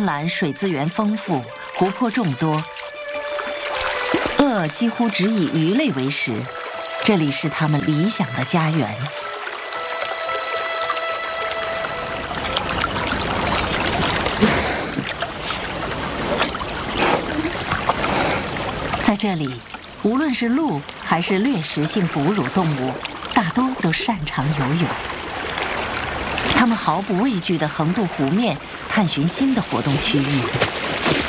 深蓝水资源丰富，湖泊众多。鳄几乎只以鱼类为食，这里是它们理想的家园。在这里，无论是鹿还是掠食性哺乳动物，大多都擅长游泳。它们毫不畏惧地横渡湖面，探寻新的活动区域。